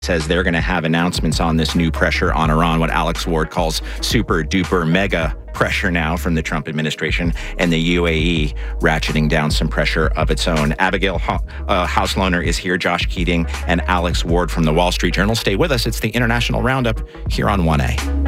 says they're going to have announcements on this new pressure on Iran, what Alex Ward calls super duper mega pressure now from the Trump administration, and the UAE ratcheting down some pressure of its own. Abigail Hauslohner is here, Josh Keating and Alex Ward from the Wall Street Journal. Stay with us. It's the International Roundup here on 1A.